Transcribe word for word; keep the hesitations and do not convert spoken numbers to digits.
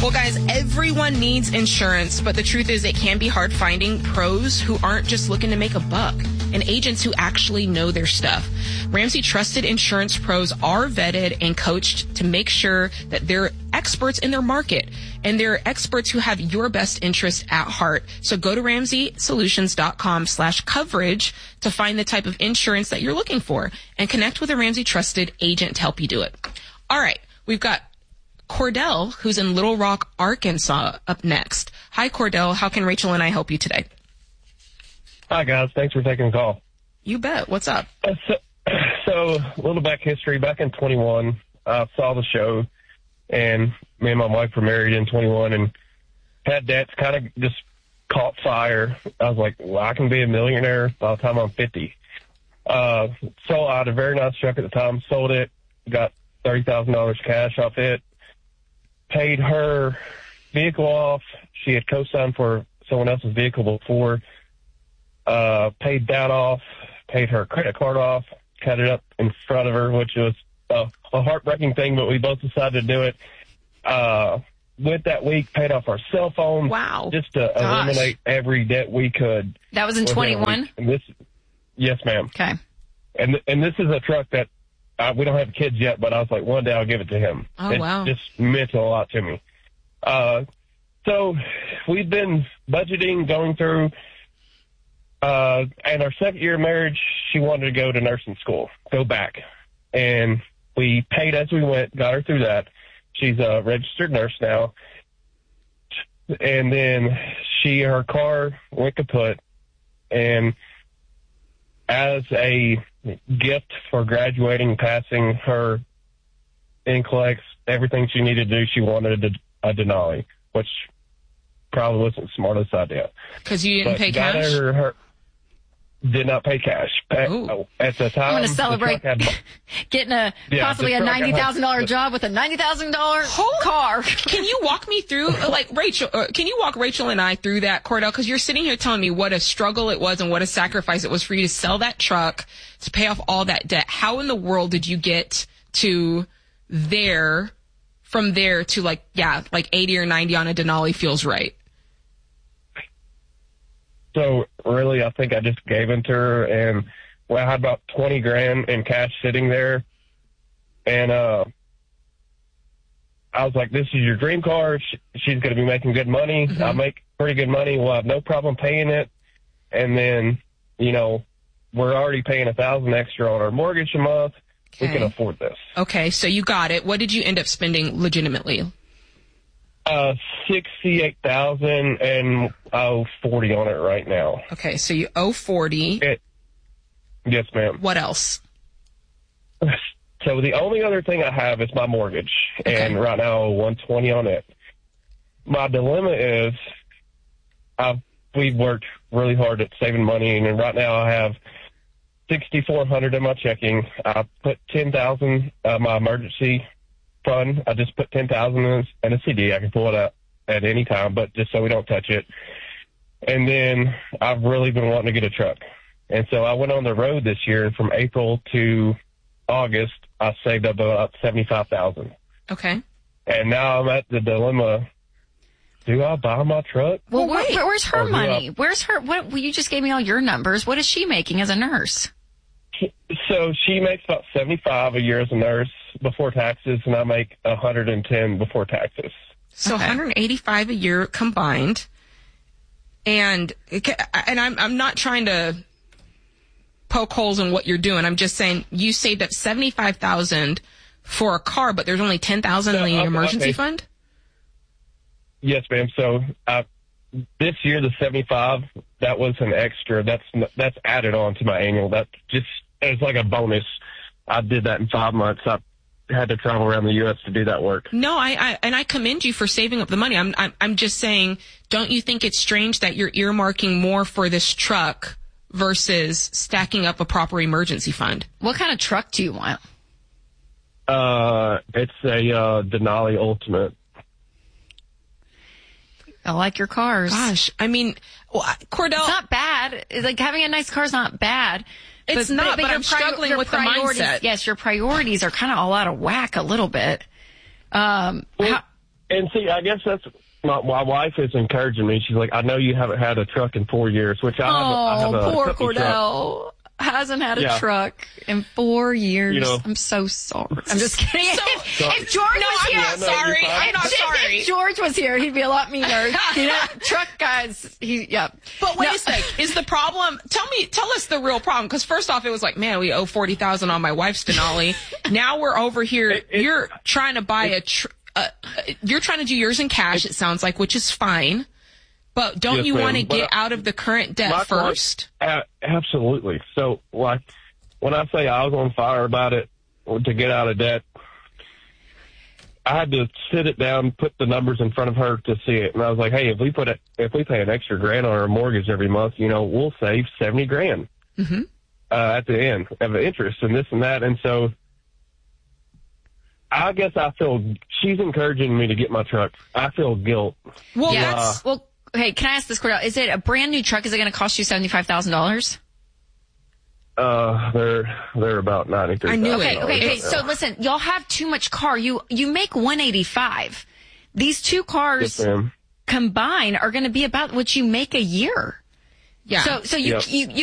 Well, guys, everyone needs insurance, but the truth is it can be hard finding pros who aren't just looking to make a buck and agents who actually know their stuff. Ramsey Trusted Insurance Pros are vetted and coached to make sure that they're experts in their market, and they're experts who have your best interest at heart. So go to ramsey solutions dot com slash coverage to find the type of insurance that you're looking for and connect with a Ramsey Trusted agent to help you do it. All right, we've got Cordell, who's in Little Rock, Arkansas, up next. Hi, Cordell. How can Rachel and I help you today? Hi, guys. Thanks for taking the call. You bet. What's up? Uh, so, so, a little back history. Back in twenty-one, I saw the show, and me and my wife were married in twenty-one, and had debts kind of just caught fire. I was like, well, I can be a millionaire by the time I'm fifty. Uh, so I had a very nice truck at the time, sold it, got thirty thousand dollars cash off it, paid her vehicle off. She had co-signed for someone else's vehicle before, uh, paid that off, paid her credit card off, cut it up in front of her, which was a, a heartbreaking thing, but we both decided to do it. Uh, went that week, paid off our cell phone. Wow. Just to Gosh. eliminate every debt we could. That was in twenty-one? And this, yes, ma'am. Okay. And and this is a truck that uh, we don't have kids yet, but I was like, one day I'll give it to him. Oh, it wow. just meant a lot to me. Uh, so we've been budgeting, going through, uh, and our second year of marriage, she wanted to go to nursing school, go back. And we paid as we went, got her through that. She's a registered nurse now. And then she, her car went kaput. And as a gift for graduating, passing her N C L E X, everything she needed to do, she wanted a, a Denali, which probably wasn't the smartest idea. Because you didn't But pay got cash? Her, her, did not pay cash. At, Ooh. at the time, I'm going to the celebrate truck had- getting a Yeah, possibly the a truck ninety thousand dollars had- job with a ninety thousand dollars Hold- car. Can you walk me through, like, Rachel, uh, can you walk Rachel and I through that, Cordell? Because you're sitting here telling me what a struggle it was and what a sacrifice it was for you to sell that truck to pay off all that debt. How in the world did you get to there, from there to, like, yeah, like eighty or ninety on a Denali feels right? So really, I think I just gave it to her, and well, I had about twenty grand in cash sitting there, and uh, I was like, "This is your dream car. She, she's going to be making good money. Mm-hmm. I make pretty good money. We'll have no problem paying it." And then, you know, we're already paying a thousand extra on our mortgage a month. Okay. We can afford this. Okay, so you got it. What did you end up spending legitimately? Uh, sixty-eight thousand, and I owe forty on it right now. Okay, so you owe forty. It, yes, ma'am. What else? So the only other thing I have is my mortgage, Okay. and right now I owe one twenty on it. My dilemma is, I've we've worked really hard at saving money, and right now I have sixty-four hundred in my checking. I put ten thousand uh, my emergency fund. I just put ten thousand in, in a C D. I can pull it out at any time, but just so we don't touch it. And then I've really been wanting to get a truck, and so I went on the road this year. From April to August, I saved up about seventy-five thousand. Okay. And now I'm at the dilemma: do I buy my truck? Well, Well, where, wait. where's her Or do money? I- Where's her? What? Well, you just gave me all your numbers. What is she making as a nurse? So she makes about seventy-five a year as a nurse before taxes, and I make one hundred ten before taxes. So Okay. one hundred eighty-five a year combined. And and I'm I'm not trying to poke holes in what you're doing. I'm just saying you saved up seventy-five thousand for a car, but there's only ten thousand in the No, okay, emergency okay. fund? Yes, ma'am. So uh, this year, the seventy-five, that was an extra. That's that's added on to my annual. That just it's like a bonus. I did that in five months. I had to travel around the U S to do that work. No, I, I and I commend you for saving up the money. I'm, I'm I'm just saying, don't you think it's strange that you're earmarking more for this truck versus stacking up a proper emergency fund? What kind of truck do you want? Uh, it's a uh, Denali Ultimate. I like your cars. Gosh, I mean, well, Cordell, It's not bad. It's like having a nice car is not bad. It's not, but your I'm struggling your with the priorities- mindset. Yes, your priorities are kind of all out of whack a little bit. Um, how, And see, I guess that's my, my wife is encouraging me. She's like, I know you haven't had a truck in four years, which I have, oh, a, I have a poor company Cordell. truck. Hasn't had a Yeah. truck in four years. You know, I'm so sorry. I'm just kidding. So- if, if George No, was I'm here, not no, you're sorry. fine. I'm not if, sorry. if George was here, he'd be a lot meaner. You know, truck guys. He, yeah. But wait No. a sec. Is the problem? Tell me, tell us the real problem. Because first off, it was like, man, we owe forty thousand on my wife's Denali. Now we're over here. It- it- you're trying to buy a. Tr- uh, you're trying to do yours in cash. It sounds like, which is fine. But don't Yes, you want to ma'am. But get out of the current debt my client- first? A- absolutely. So, like, when I say I was on fire about it to get out of debt, I had to sit it down, put the numbers in front of her to see it, and I was like, "Hey, if we put it, if we pay an extra grand on our mortgage every month, you know, we'll save seventy grand Mm-hmm. uh, at the end of interest and this and that." And so, I guess I feel she's encouraging me to get my truck. I feel guilt. Well, Yeah. that's Well, hey, can I ask this, Cordell? Is it a brand new truck? Is it going to cost you seventy-five thousand dollars? Uh, they're they're about ninety three. I knew Okay, it. okay, okay. So listen, y'all have too much car. You you make one eighty-five. These two cars Yes, ma'am. combined are going to be about what you make a year. yeah. So so you Yep. you you